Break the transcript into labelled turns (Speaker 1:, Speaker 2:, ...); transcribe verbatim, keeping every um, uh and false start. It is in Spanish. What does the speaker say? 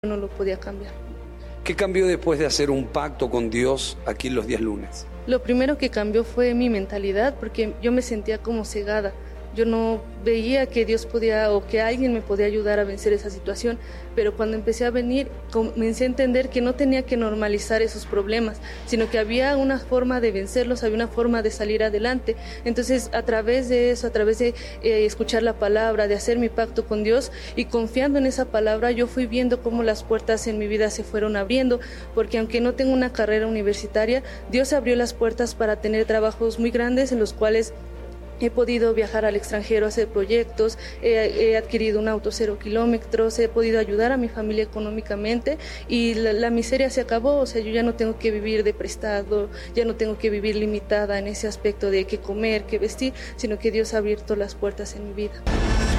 Speaker 1: no lo podía cambiar.
Speaker 2: ¿Qué cambió después de hacer un pacto con Dios aquí en los días lunes?
Speaker 1: Lo primero que cambió fue mi mentalidad, porque yo me sentía como cegada. Yo no veía que Dios podía o que alguien me podía ayudar a vencer esa situación, pero cuando empecé a venir comencé a entender que no tenía que normalizar esos problemas, sino que había una forma de vencerlos, había una forma de salir adelante. Entonces, a través de eso, a través de eh, escuchar la palabra, de hacer mi pacto con Dios y confiando en esa palabra, yo fui viendo cómo las puertas en mi vida se fueron abriendo, porque aunque no tengo una carrera universitaria, Dios abrió las puertas para tener trabajos muy grandes en los cuales he podido viajar al extranjero a hacer proyectos, he, he adquirido un auto cero kilómetros, he podido ayudar a mi familia económicamente y la, la miseria se acabó. O sea, yo ya no tengo que vivir de prestado, ya no tengo que vivir limitada en ese aspecto de qué comer, qué vestir, sino que Dios ha abierto las puertas en mi vida.